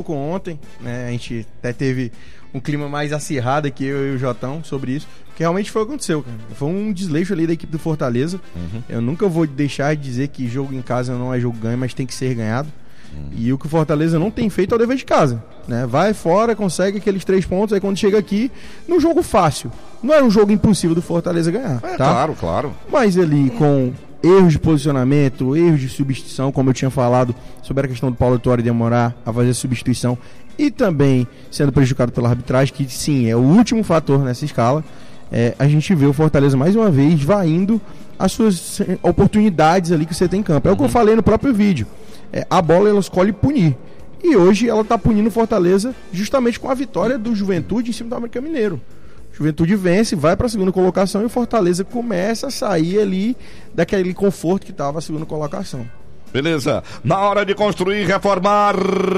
pouco ontem, né? A gente até teve um clima mais acirrado aqui, eu e o Jotão, sobre isso. Que realmente foi o que aconteceu, cara. Foi um desleixo ali da equipe do Fortaleza. Eu nunca vou deixar de dizer que jogo em casa não é jogo ganho, mas tem que ser ganhado. E o que o Fortaleza não tem feito é o dever de casa, né? Vai fora, consegue aqueles 3 pontos, aí quando chega aqui, num jogo fácil. Não é um jogo impossível do Fortaleza ganhar, tá? Claro. Mas ali com erros de posicionamento, erros de substituição, como eu tinha falado sobre a questão do Paulo Tuori demorar a fazer a substituição e também sendo prejudicado pela arbitragem, que sim, é o último fator nessa escala, a gente vê o Fortaleza mais uma vez esvaindo as suas oportunidades ali que você tem em campo. É o que eu falei no próprio vídeo. A bola ela escolhe punir. E hoje ela está punindo o Fortaleza justamente com a vitória do Juventude em cima do América Mineiro. Juventude vence, vai para a segunda colocação e o Fortaleza começa a sair ali daquele conforto que estava a segunda colocação. Beleza, na hora de construir, reformar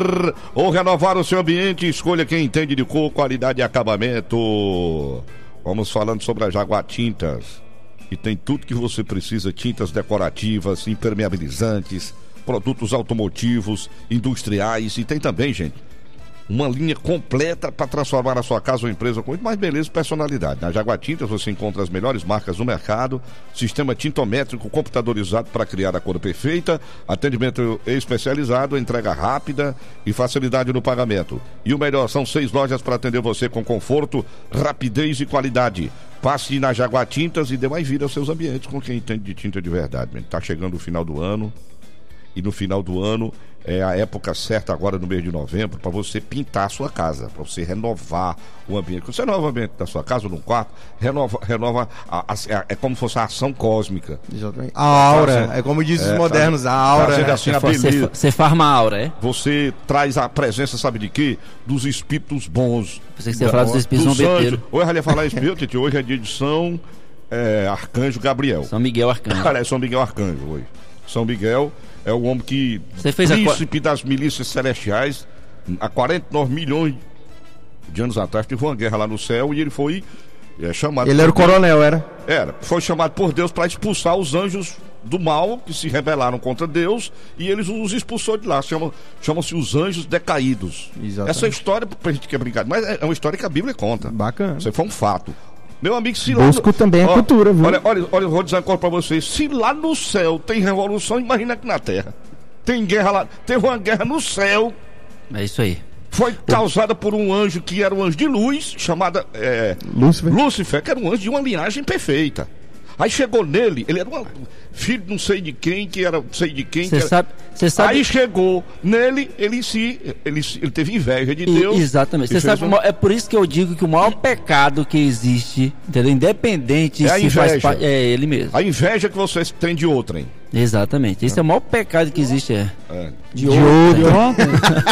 ou renovar o seu ambiente, escolha quem entende de cor, qualidade e acabamento. Vamos falando sobre a Jaguar Tintas, que tem tudo que você precisa: tintas decorativas, impermeabilizantes, produtos automotivos, industriais, e tem também, gente, uma linha completa para transformar a sua casa ou empresa com muito mais beleza e personalidade. Na Jaguar Tintas você encontra as melhores marcas do mercado, sistema tintométrico computadorizado para criar a cor perfeita, atendimento especializado, entrega rápida e facilidade no pagamento. E o melhor, são 6 lojas para atender você com conforto, rapidez e qualidade. Passe na Jaguar Tintas e dê mais vida aos seus ambientes com quem entende de tinta de verdade. Está chegando o final do ano. E no final do ano é a época certa, agora no mês de novembro, para você pintar a sua casa, para você renovar o ambiente. Quando você renova o ambiente da sua casa ou no quarto, renova é como se fosse a ação cósmica. Exatamente. A aura, é como dizem os modernos, a aura. Assim, a beleza. Você farma a aura, é? Você traz a presença, sabe de quê? Dos espíritos bons. Você fala dos espíritos zombeteiros. Hoje eu ia falar espírito, que hoje é dia de São Arcanjo Gabriel. São Miguel Arcanjo. Cara, é São Miguel Arcanjo hoje. São Miguel é o homem que... príncipe das milícias celestiais. Há 49 milhões de anos atrás teve uma guerra lá no céu e ele foi chamado... Ele era o coronel, era? Foi chamado por Deus para expulsar os anjos do mal que se rebelaram contra Deus, e eles os expulsou de lá. Chamam-se os anjos decaídos. Exatamente. Essa história, pra gente que é brincadeira, mas é uma história que a Bíblia conta. Bacana. Isso foi um fato. Meu amigo, se Bosco também é cultura, viu? Olha, eu vou dizer uma coisa pra vocês. Se lá no céu tem revolução, imagina aqui na terra. Tem guerra lá, teve uma guerra no céu. É isso aí. Foi causada por um anjo que era um anjo de luz, chamada Lúcifer, que era um anjo de uma linhagem perfeita. Aí chegou nele, ele era um filho de não sei de quem, que era não sei de quem. Você sabe... Aí chegou nele, ele teve inveja de Deus. Exatamente. Você sabe, é por isso que eu digo que o maior pecado que existe, entendeu? Independente se faz parte, é ele mesmo. A inveja que você tem de outrem. Exatamente. Esse é o maior pecado que existe, de outrem.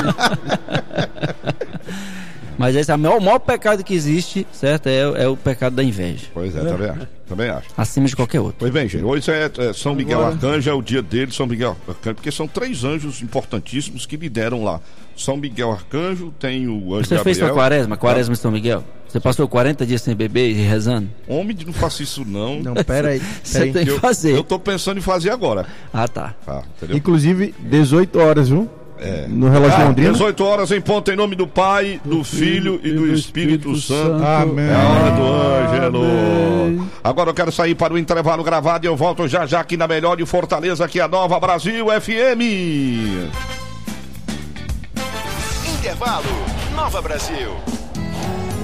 Mas esse é o maior pecado que existe, certo? É o pecado da inveja. Pois é, também acho. Acima de qualquer outro. Pois bem, gente, hoje é São Miguel Arcanjo, é o dia dele, São Miguel Arcanjo, porque são 3 anjos importantíssimos que lideram lá. São Miguel Arcanjo, tem o anjo Você Gabriel. Fez sua quaresma de São Miguel? Você passou 40 dias sem beber e rezando? Homem, não faça isso não. Não, peraí. Você tem que fazer. Eu tô pensando em fazer agora. Tá. Entendeu? Inclusive, 18 horas, viu? No relógio Londrina. 18 horas em ponto, em nome do Pai, do Filho e do Espírito Santo. Amém. É a hora do Ângelo. Agora eu quero sair para o intervalo gravado e eu volto já aqui na melhor de Fortaleza, aqui a Nova Brasil FM. Intervalo, Nova Brasil.